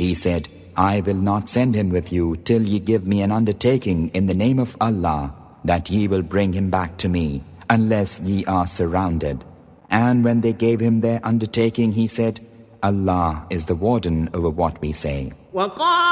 He said, I will not send him with you till ye give me an undertaking in the name of Allah that ye will bring him back to me, unless ye are surrounded. And when they gave him their undertaking, he said, Allah is the warden over what we say.